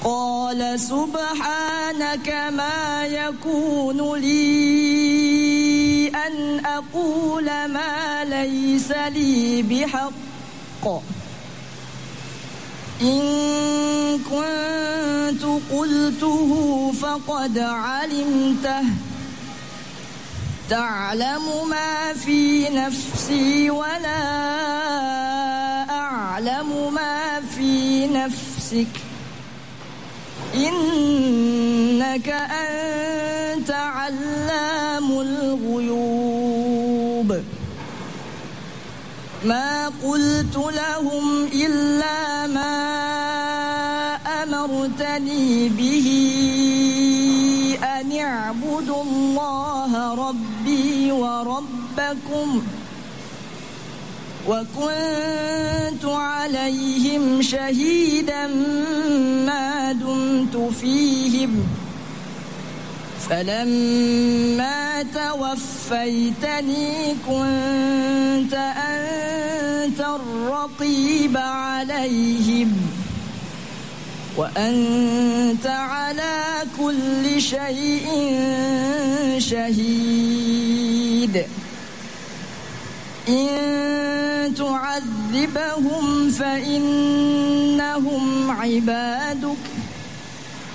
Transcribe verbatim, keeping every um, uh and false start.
قال سبحانك ما يكون لي أن أقول ما ليس لي بحق إن كنت قلته فقد علمته تعلم ما في نفسي ولا أعلم ما في نفسك إنك أنت علام الغيوب ما قلت لهم إلا ما أمرتني به أن اعبدوا الله ربي وربكم وكنت عليهم شهيدا ما دمت فيهم فلما توفيتني كنت أنت الرقيب عليهم وأنت على كل شيء شهيد إن تعذبهم فإنهم عبادك